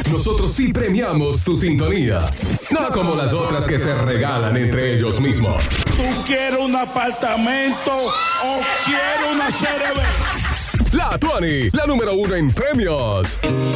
Nosotros sí premiamos tu sintonía. No como las otras que se regalan entre ellos mismos. ¿Tú quieres un apartamento o quieres una CRB? La Tuani, la número 1 en premios.